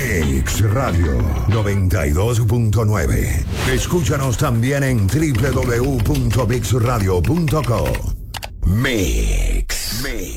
Mix Radio 92.9. Escúchanos también en www.mixradio.co. Mix.